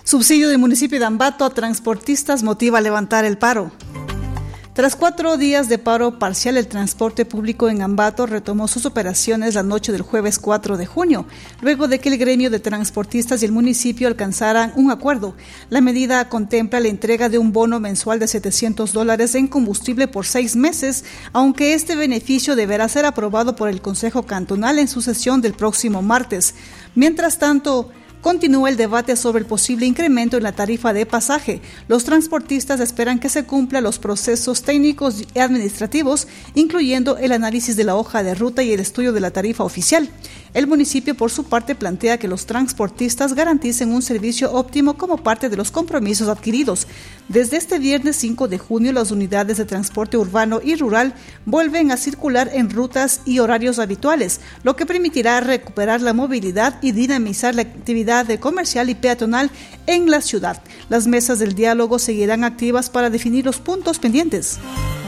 Subsidio del municipio de Ambato a transportistas motiva a levantar el paro. Tras 4 días de paro parcial, el transporte público en Ambato retomó sus operaciones la noche del jueves 4 de junio, luego de que el gremio de transportistas y el municipio alcanzaran un acuerdo. La medida contempla la entrega de un bono mensual de $700 en combustible por 6 meses, aunque este beneficio deberá ser aprobado por el Consejo Cantonal en su sesión del próximo martes. Mientras tanto, continúa el debate sobre el posible incremento en la tarifa de pasaje. Los transportistas esperan que se cumplan los procesos técnicos y administrativos, incluyendo el análisis de la hoja de ruta y el estudio de la tarifa oficial. El municipio, por su parte, plantea que los transportistas garanticen un servicio óptimo como parte de los compromisos adquiridos. Desde este viernes 5 de junio, las unidades de transporte urbano y rural vuelven a circular en rutas y horarios habituales, lo que permitirá recuperar la movilidad y dinamizar la actividad de comercial y peatonal en la ciudad. Las mesas del diálogo seguirán activas para definir los puntos pendientes.